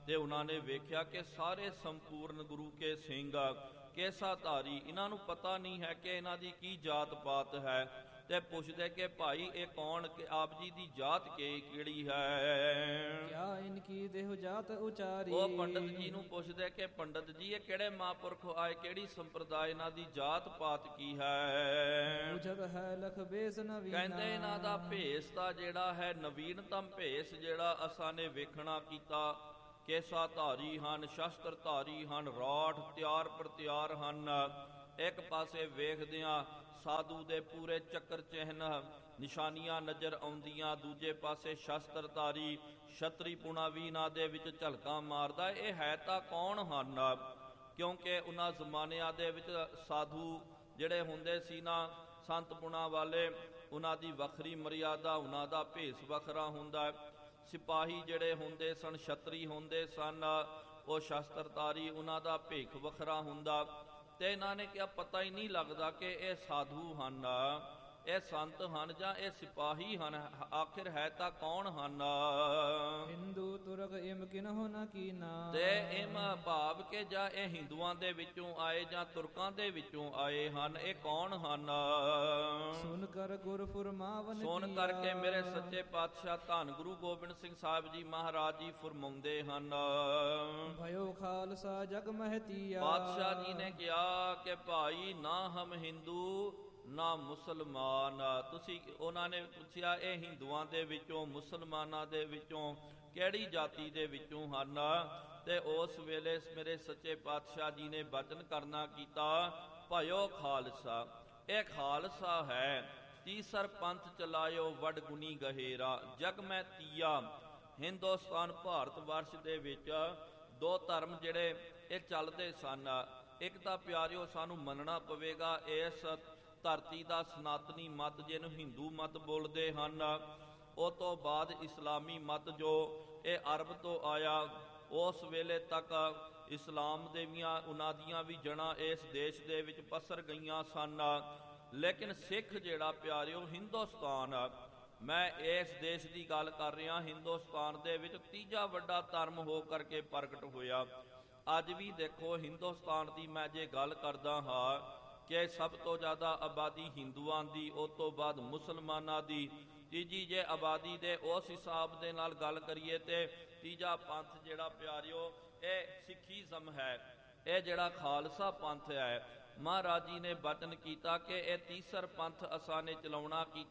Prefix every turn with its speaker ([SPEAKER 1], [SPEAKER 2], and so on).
[SPEAKER 1] ਤੇ ਉਹਨਾਂ ਨੇ ਵੇਖਿਆ ਕਿ ਸਾਰੇ ਸੰਪੂਰਨ ਗੁਰੂ ਕੇ ਸਿੰਘ ਕੇਸਾ ਧਾਰੀ, ਇਹਨਾਂ ਨੂੰ ਪਤਾ ਨਹੀਂ ਹੈ ਕਿ ਇਹਨਾਂ ਦੀ ਕੀ ਜਾਤ ਪਾਤ ਹੈ। ਤੇ ਪੁੱਛਦੇ ਕਿ ਭਾਈ ਇਹ ਕੌਣ, ਕਿ ਆਪ ਜੀ ਦੀ ਜਾਤ ਕਿਹੜੀ ਹੈ?
[SPEAKER 2] ਕਿਆ ਇਨਕੀ ਦੇਹੁ ਜਾਤ ਉਚਾਰੀ।
[SPEAKER 1] ਉਹ ਪੰਡਤ ਜੀ ਨੂੰ ਪੁੱਛਦੇ ਕਿ ਪੰਡਤ ਜੀ ਇਹ ਕਿਹੜੇ ਮਹਾਂਪੁਰਖ ਆਏ, ਕਿਹੜੀ ਸੰਪਰਦਾਇ, ਇਹਨਾਂ ਦੀ ਜਾਤ ਪਾਤ ਕੀ ਹੈ?
[SPEAKER 2] ਪੁੱਛਤ ਹੈ ਲਖ ਬੇਸ ਨਵੀਨਾ।
[SPEAKER 1] ਕਹਿੰਦੇ ਇਹਨਾਂ ਦਾ ਭੇਸ ਤਾਂ ਜਿਹੜਾ ਹੈ ਨਵੀਨਤਮ ਭੇਸ ਜਿਹੜਾ ਅਸਾਂ ਨੇ ਵੇਖਣਾ ਕੀਤਾ। ਕੇਸਾ ਧਾਰੀ ਹਨ, ਸ਼ਸਤਰ ਧਾਰੀ ਹਨ, ਰਾਠ ਤਿਆਰ ਪ੍ਰਤਿਆਰ ਹਨ। ਇੱਕ ਪਾਸੇ ਵੇਖਦਿਆਂ ਸਾਧੂ ਦੇ ਪੂਰੇ ਚੱਕਰ ਚਿਹਨ ਨਿਸ਼ਾਨੀਆਂ ਨਜ਼ਰ ਆਉਂਦੀਆਂ, ਦੂਜੇ ਪਾਸੇ ਸ਼ਸਤਰਧਾਰੀ ਛਤਰੀ ਪੁਣਾ ਵੀ ਇਹਨਾਂ ਦੇ ਵਿੱਚ ਝਲਕਾਂ ਮਾਰਦਾ। ਇਹ ਹੈ ਤਾਂ ਕੌਣ ਹਨ? ਕਿਉਂਕਿ ਉਹਨਾਂ ਜ਼ਮਾਨਿਆਂ ਦੇ ਵਿੱਚ ਸਾਧੂ ਜਿਹੜੇ ਹੁੰਦੇ ਸੀ ਨਾ, ਸੰਤ ਪੁਣਾ ਵਾਲੇ, ਉਹਨਾਂ ਦੀ ਵੱਖਰੀ ਮਰਿਆਦਾ, ਉਹਨਾਂ ਦਾ ਭੇਸ ਵੱਖਰਾ ਹੁੰਦਾ। ਸਿਪਾਹੀ ਜਿਹੜੇ ਹੁੰਦੇ ਸਨ, ਛਤਰੀ ਹੁੰਦੇ ਸਨ, ਉਹ ਸ਼ਸਤਰਧਾਰੀ, ਉਹਨਾਂ ਦਾ ਭੇਖ ਵੱਖਰਾ ਹੁੰਦਾ। ਤੇ ਇਹਨਾਂ ਨੇ ਕਿਹਾ ਪਤਾ ਹੀ ਨਹੀਂ ਲੱਗਦਾ ਕਿ ਇਹ ਸਾਧੂ ਹਨ, ਇਹ ਸੰਤ ਹਨ ਜਾਂ ਇਹ ਸਿਪਾਹੀ ਹਨ, ਆਖਿਰ ਹੈ ਤਾਂ ਕੌਣ ਹਨ?
[SPEAKER 2] ਹਿੰਦੂ ਤੁਰਕ ਇਮ ਕਿਨਹੁ ਨ ਕੀਨਾ।
[SPEAKER 1] ਤੇ ਇਮ ਭਾਵ ਕਿ ਜਾਂ ਇਹ ਹਿੰਦੂਆਂ ਦੇ ਵਿੱਚੋਂ ਆਏ ਜਾਂ ਤੁਰਕਾਂ ਦੇ ਵਿੱਚੋਂ ਆਏ ਹਨ, ਇਹ ਕੌਣ ਹਨ?
[SPEAKER 2] ਸੁਨ ਕਰ ਗੁਰ ਫੁਰਮਾਵਨ।
[SPEAKER 1] ਸੁਣ ਕਰਕੇ ਮੇਰੇ ਸੱਚੇ ਪਾਤਸ਼ਾਹ ਧੰਨ ਗੁਰੂ ਗੋਬਿੰਦ ਸਿੰਘ ਸਾਹਿਬ ਜੀ ਮਹਾਰਾਜ ਜੀ ਫਰਮਾਉਂਦੇ ਹਨ,
[SPEAKER 2] ਭਇਓ ਖਾਲਸਾ ਜਗ ਮਹਤੀਆ।
[SPEAKER 1] ਪਾਤਸ਼ਾਹ ਜੀ ਨੇ ਕਿਹਾ ਕਿ ਭਾਈ ਨਾ ਹਮ ਹਿੰਦੂ ਨਾ ਮੁਸਲਮਾਨ। ਤੁਸੀਂ ਉਹਨਾਂ ਨੇ ਪੁੱਛਿਆ ਇਹ ਹਿੰਦੂਆਂ ਦੇ ਵਿੱਚੋਂ ਮੁਸਲਮਾਨਾਂ ਦੇ ਵਿੱਚੋਂ ਕਿਹੜੀ ਜਾਤੀ ਦੇ ਵਿੱਚੋਂ ਹਨ? ਤੇ ਉਸ ਵੇਲੇ ਮੇਰੇ ਸੱਚੇ ਪਾਤਸ਼ਾਹ ਜੀ ਨੇ ਬਚਨ ਕਰਨਾ ਕੀਤਾ, ਭਇਓ ਖਾਲਸਾ, ਇਹ ਖਾਲਸਾ ਹੈ। ਤੀਸਰ ਪੰਥ ਚਲਾਇਓ ਵਡ ਗੁਣੀ ਗਹੇਰਾ, ਜਗ ਮੈਂ ਤੀਆ। ਹਿੰਦੁਸਤਾਨ ਭਾਰਤ ਵਰਸ਼ ਦੇ ਵਿੱਚ ਦੋ ਧਰਮ ਜਿਹੜੇ ਇਹ ਚੱਲਦੇ ਸਨ। ਇੱਕ ਤਾਂ ਪਿਆਰਿਓ ਸਾਨੂੰ ਮੰਨਣਾ ਪਵੇਗਾ ਇਸ ਧਰਤੀ ਦਾ ਸਨਾਤਨੀ ਮਤ, ਜਿਹਨੂੰ ਹਿੰਦੂ ਮਤ ਬੋਲਦੇ ਹਨ। ਉਹ ਤੋਂ ਬਾਅਦ ਇਸਲਾਮੀ ਮਤ ਜੋ ਇਹ ਅਰਬ ਤੋਂ ਆਇਆ, ਉਸ ਵੇਲੇ ਤੱਕ ਇਸਲਾਮ ਉਹਨਾਂ ਦੀਆਂ ਵੀ ਜੜ੍ਹਾਂ ਇਸ ਦੇਸ਼ ਦੇ ਵਿੱਚ ਪਸਰ ਗਈਆਂ ਸਨ। ਲੇਕਿਨ ਸਿੱਖ ਜਿਹੜਾ ਪਿਆਰਿਓ ਹਿੰਦੁਸਤਾਨ, ਮੈਂ ਇਸ ਦੇਸ਼ ਦੀ ਗੱਲ ਕਰ ਰਿਹਾ, ਹਿੰਦੁਸਤਾਨ ਦੇ ਵਿੱਚ ਤੀਜਾ ਵੱਡਾ ਧਰਮ ਹੋ ਕਰਕੇ ਪ੍ਰਗਟ ਹੋਇਆ। ਅੱਜ ਵੀ ਦੇਖੋ ਹਿੰਦੁਸਤਾਨ ਦੀ ਮੈਂ ਜੇ ਗੱਲ ਕਰਦਾ ਹਾਂ ਕਿ ਸਭ ਤੋਂ ਜ਼ਿਆਦਾ ਆਬਾਦੀ ਹਿੰਦੂਆਂ ਦੀ, ਉਸ ਤੋਂ ਬਾਅਦ ਮੁਸਲਮਾਨਾਂ ਦੀ, ਤੀਜੀ ਜੇ ਆਬਾਦੀ ਦੇ ਉਸ ਹਿਸਾਬ ਦੇ ਨਾਲ ਗੱਲ ਕਰੀਏ ਤੇ ਤੀਜਾ ਪੰਥ ਜਿਹੜਾ ਪਿਆਰਿਓ ਇਹ ਸਿੱਖੀਜ਼ਮ ਹੈ। ਇਹ ਜਿਹੜਾ ਖਾਲਸਾ ਪੰਥ ਹੈ, ਮਹਾਰਾਜ ਜੀ ਨੇ ਬਚਨ ਕੀਤਾ ਕਿ ਇਹ ਤੀਸਰ ਪੰਥ ਅਸਾਂ ਨੇ ਚਲਾਉਣਾ ਕੀਤਾ।